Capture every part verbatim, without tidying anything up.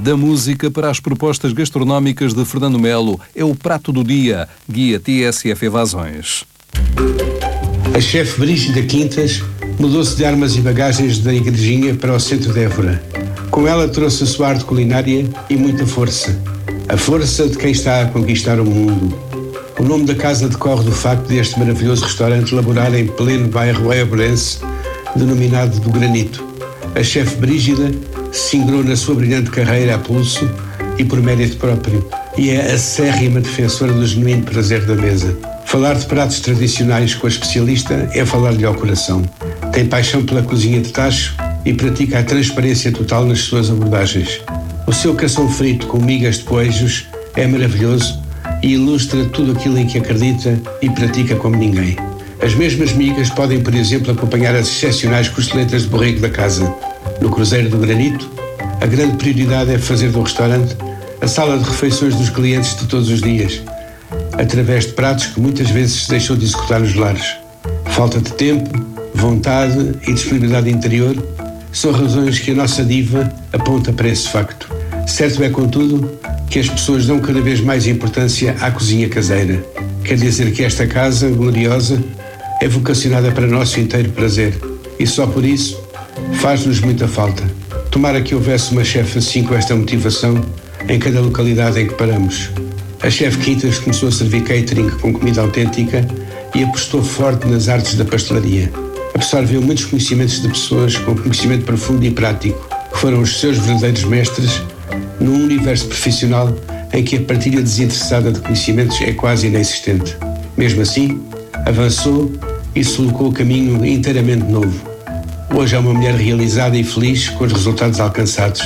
Da música para as propostas gastronómicas de Fernando Melo, é o Prato do Dia, guia T S F Evasões. A chefe Brígida Quintas mudou-se de armas e bagagens da igrejinha para o centro de Évora. Com ela trouxe a sua arte culinária e muita força. A força de quem está a conquistar o mundo. O nome da casa decorre do facto deste maravilhoso restaurante laborar em pleno bairro évorense, denominado do Granito. A chefe Brígida se ingrou na sua brilhante carreira a pulso e por mérito próprio, e é acérrima defensora do genuíno prazer da mesa. Falar de pratos tradicionais com a especialista é falar-lhe ao coração. Tem paixão pela cozinha de tacho e pratica a transparência total nas suas abordagens. O seu cação frito com migas de poejos é maravilhoso e ilustra tudo aquilo em que acredita e pratica como ninguém. As mesmas migas podem, por exemplo, acompanhar as excepcionais costeletas de borrego da casa. No Cruzeiro do Granito, a grande prioridade é fazer do restaurante a sala de refeições dos clientes de todos os dias, através de pratos que muitas vezes se deixou de executar nos lares. Falta de tempo, vontade e disponibilidade interior são razões que a nossa diva aponta para esse facto. Certo é, contudo, que as pessoas dão cada vez mais importância à cozinha caseira. Quer dizer que esta casa gloriosa é vocacionada para nosso inteiro prazer e só por isso faz-nos muita falta. Tomara que houvesse uma chefe assim com esta motivação em cada localidade em que paramos. A chefe Quintas começou a servir catering com comida autêntica e apostou forte nas artes da pastelaria. Absorveu muitos conhecimentos de pessoas com conhecimento profundo e prático, que foram os seus verdadeiros mestres num universo profissional em que a partilha desinteressada de conhecimentos é quase inexistente. Mesmo assim, avançou e colocou o caminho inteiramente novo. Hoje é uma mulher realizada e feliz com os resultados alcançados.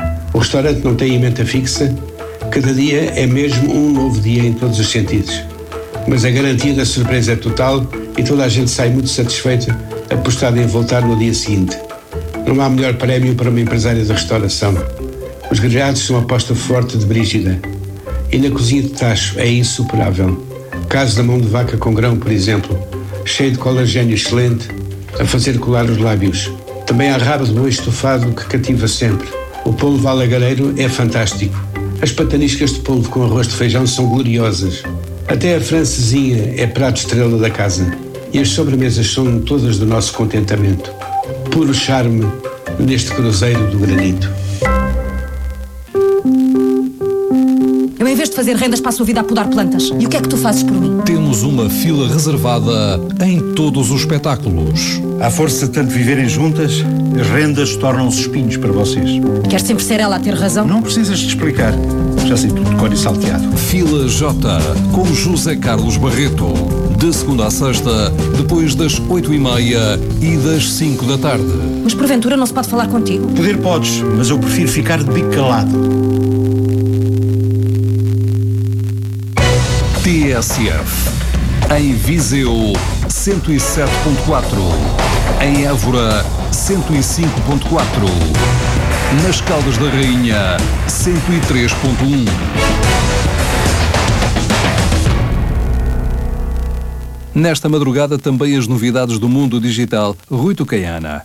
O restaurante não tem emenda fixa, cada dia é mesmo um novo dia em todos os sentidos. Mas a garantia da surpresa é total e toda a gente sai muito satisfeita, apostada em voltar no dia seguinte. Não há melhor prémio para uma empresária de restauração. Os grelhados são a aposta forte de Brígida. E na cozinha de tacho é insuperável. Caso da mão de vaca com grão, por exemplo, cheio de colagênio excelente, a fazer colar os lábios. Também há rabo de boi estufado que cativa sempre. O polvo alagareiro é fantástico. As pataniscas de polvo com arroz de feijão são gloriosas. Até a francesinha é prato estrela da casa. E as sobremesas são todas do nosso contentamento. Puro charme neste Cruzeiro do Granito. Eu, em vez de fazer rendas, passo a vida a podar plantas. E o que é que tu fazes por mim? Temos uma fila reservada em todos os espetáculos. À força de tanto viverem juntas, as rendas tornam-se espinhos para vocês. Quer sempre ser ela a ter razão? Não precisas de explicar. Já sei tudo de cor e salteado. Fila J, com José Carlos Barreto. De segunda a sexta, depois das oito e meia e das cinco da tarde. Mas porventura não se pode falar contigo? Poder podes, mas eu prefiro ficar de bico calado. T S F. Em Viseu, cento e sete ponto quatro. Em Évora, cento e cinco ponto quatro. Nas Caldas da Rainha, cento e três ponto um. Nesta madrugada também as novidades do mundo digital. Rui Tucaiana.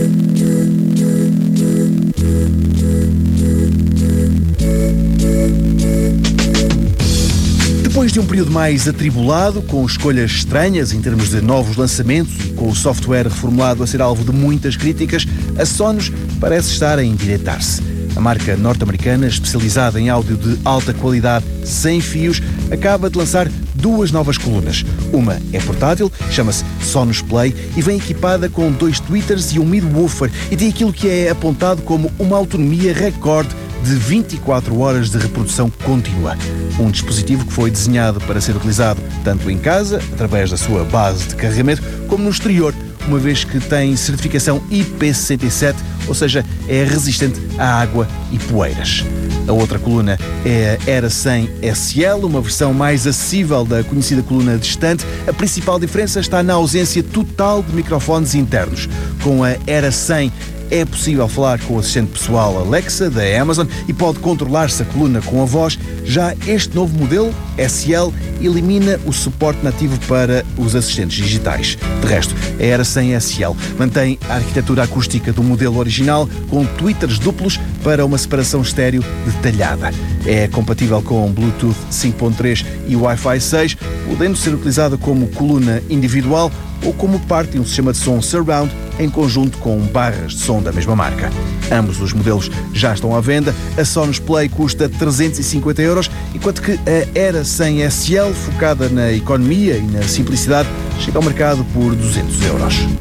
Depois de um período mais atribulado, com escolhas estranhas em termos de novos lançamentos e com o software reformulado a ser alvo de muitas críticas, a Sonos parece estar a endireitar-se. A marca norte-americana, especializada em áudio de alta qualidade sem fios, acaba de lançar duas novas colunas. Uma é portátil, chama-se Sonos Play e vem equipada com dois tweeters e um mid-woofer e tem aquilo que é apontado como uma autonomia recorde de vinte e quatro horas de reprodução contínua. Um dispositivo que foi desenhado para ser utilizado tanto em casa, através da sua base de carregamento, como no exterior, uma vez que tem certificação I P sessenta e sete, ou seja, é resistente à água e poeiras. A outra coluna é a Era cem S L, uma versão mais acessível da conhecida coluna distante. A principal diferença está na ausência total de microfones internos. Com a Era cem é possível falar com o assistente pessoal Alexa da Amazon e pode controlar-se a coluna com a voz. Já este novo modelo, S L, elimina o suporte nativo para os assistentes digitais. De resto, a Era cem S L mantém a arquitetura acústica do modelo original com tweeters duplos para uma separação estéreo detalhada. É compatível com Bluetooth cinco ponto três e Wi-Fi seis, podendo ser utilizada como coluna individual ou como parte de um sistema de som surround em conjunto com barras de som da mesma marca. Ambos os modelos já estão à venda. A Sonos Play custa trezentos e cinquenta euros, enquanto que a Era cem S L, focada na economia e na simplicidade, chega ao mercado por duzentos euros.